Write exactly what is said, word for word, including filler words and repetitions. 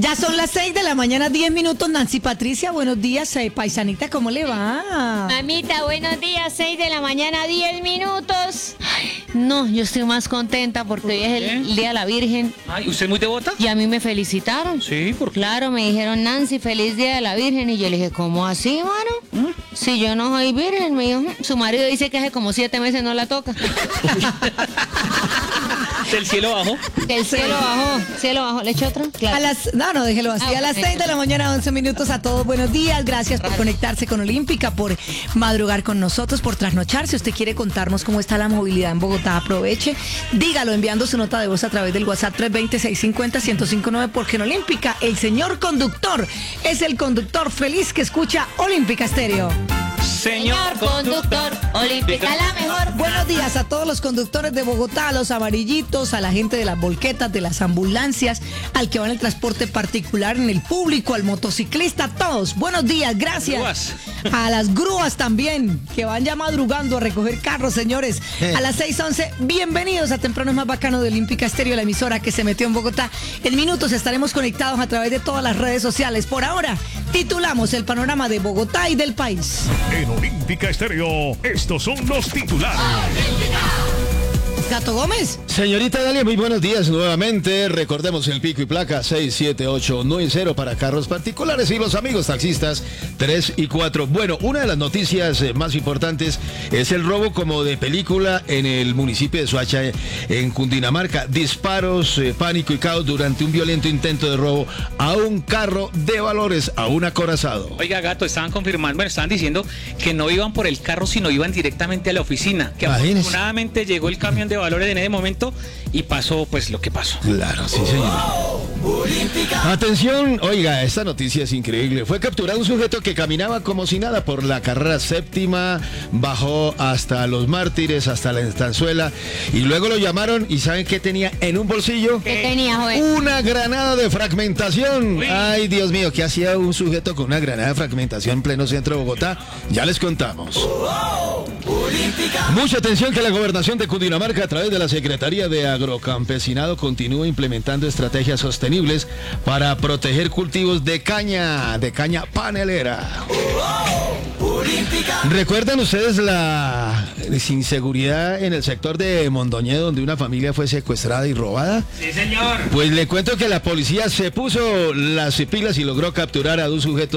Ya son las seis de la mañana, diez minutos. Nancy Patricia, buenos días, eh, paisanita, ¿cómo le va? Mamita, buenos días, seis de la mañana, diez minutos. Ay, no, yo estoy más contenta porque hoy es el, el Día de la Virgen. Ay, ¿usted es muy devota? Y a mí me felicitaron. Sí, ¿por qué? Claro, me dijeron, Nancy, feliz Día de la Virgen. Y yo le dije, ¿cómo así, mano? ¿Mm? Si yo no soy virgen. Me dijo, su marido dice que hace como siete meses no la toca. ¿Del cielo bajó? El cielo bajó, cielo bajó. ¿Le echo otro? Claro. A las, no, no, déjelo así. Ah, A las ok. seis de la mañana, once minutos. A todos, buenos días. Gracias por conectarse con Olímpica, por madrugar con nosotros, por trasnochar. Si usted quiere contarnos cómo está la movilidad en Bogotá, aproveche. Dígalo enviando su nota de voz a través del WhatsApp tres dos cero, seis cinco cero, uno cero cinco nueve, porque en Olímpica el señor conductor es el conductor feliz que escucha Olímpica Estéreo. Señor conductor, Olímpica la mejor. Buenos días a todos los conductores de Bogotá, a los amarillitos, a la gente de las volquetas, de las ambulancias, al que va en el transporte particular, en el público, al motociclista, a todos. Buenos días, gracias. Grúas. A las grúas también, que van ya madrugando a recoger carros, señores. A las seis once, bienvenidos a Temprano es más bacano de Olímpica Estéreo, la emisora que se metió en Bogotá. En minutos estaremos conectados a través de todas las redes sociales. Por ahora, titulamos el panorama de Bogotá y del país. En Olímpica Estéreo, estos son los titulares. Gato Gómez. Señorita Dalia, muy buenos días nuevamente. Recordemos el pico y placa seis siete ocho nueve cero para carros particulares y los amigos taxistas tres y cuatro. Bueno, una de las noticias eh, más importantes es el robo como de película en el municipio de Soacha, eh, en Cundinamarca. Disparos, eh, pánico y caos durante un violento intento de robo a un carro de valores, a un acorazado. Oiga, Gato, estaban confirmando, bueno, estaban diciendo que no iban por el carro, sino iban directamente a la oficina. Que Imagínese. afortunadamente llegó el camión de valores en ese momento y pasó pues lo que pasó. Claro, sí, señor. Atención, oiga, esta noticia es increíble. Fue capturado un sujeto que caminaba como si nada por la carrera séptima, bajó hasta Los Mártires, hasta la Estanzuela, y luego lo llamaron y ¿saben qué tenía en un bolsillo? ¿Qué tenía, joven? Una granada de fragmentación. Ay, Dios mío, ¿qué hacía un sujeto con una granada de fragmentación en pleno centro de Bogotá? Ya les contamos. Mucha atención que la gobernación de Cundinamarca a través de la Secretaría de Agrocampesinado continúa implementando estrategias sostenibles para proteger cultivos de caña, de caña panelera. ¿Recuerdan ustedes la inseguridad en el sector de Mondoñedo donde una familia fue secuestrada y robada? Sí, señor. Pues le cuento que la policía se puso las pilas y logró capturar a dos sujetos